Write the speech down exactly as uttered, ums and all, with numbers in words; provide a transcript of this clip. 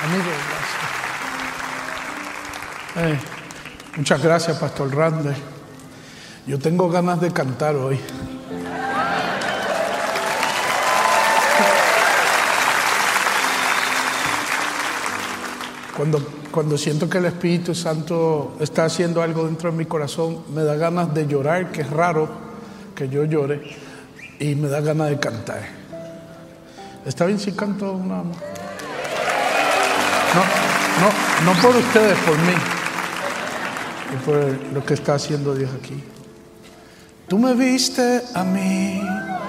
Amigo, gracias. Eh, muchas gracias, Pastor Randy. Yo tengo ganas de cantar hoy. Cuando, cuando siento que el Espíritu Santo está haciendo algo dentro de mi corazón, me da ganas de llorar, que es raro que yo llore, y me da ganas de cantar. ¿Está bien si canto una? No, no, no por ustedes, por mí, y por lo que está haciendo Dios aquí. Tú me viste a mí